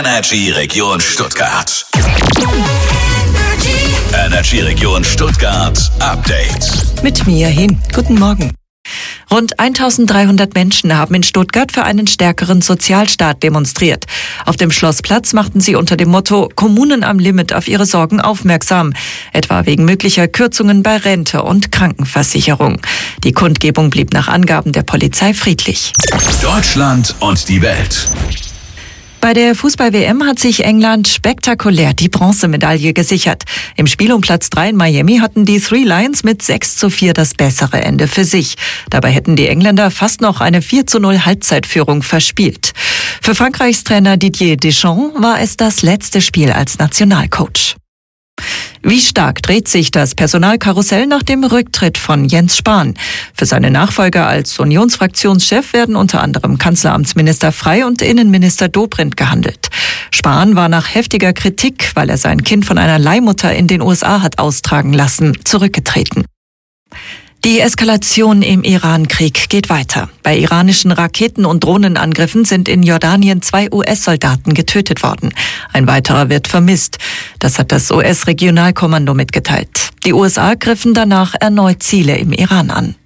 Energy Region Stuttgart. Energy Region Stuttgart Update. Mit Mia Hin. Guten Morgen. Rund 1300 Menschen haben in Stuttgart für einen stärkeren Sozialstaat demonstriert. Auf dem Schlossplatz machten sie unter dem Motto Kommunen am Limit auf ihre Sorgen aufmerksam, etwa wegen möglicher Kürzungen bei Rente und Krankenversicherung. Die Kundgebung blieb nach Angaben der Polizei friedlich. Deutschland und die Welt. Bei der Fußball-WM hat sich England spektakulär die Bronzemedaille gesichert. Im Spiel um Platz 3 in Miami hatten die Three Lions mit 6:4 das bessere Ende für sich. Dabei hätten die Engländer fast noch eine 4:0 Halbzeitführung verspielt. Für Frankreichs Trainer Didier Deschamps war es das letzte Spiel als Nationalcoach. Wie stark dreht sich das Personalkarussell nach dem Rücktritt von Jens Spahn? Für seine Nachfolger als Unionsfraktionschef werden unter anderem Kanzleramtsminister Frey und Innenminister Dobrindt gehandelt. Spahn war nach heftiger Kritik, weil er sein Kind von einer Leihmutter in den USA hat austragen lassen, zurückgetreten. Die Eskalation im Iran-Krieg geht weiter. Bei iranischen Raketen- und Drohnenangriffen sind in Jordanien 2 US-Soldaten getötet worden. Ein weiterer wird vermisst. Das hat das US-Regionalkommando mitgeteilt. Die USA griffen danach erneut Ziele im Iran an.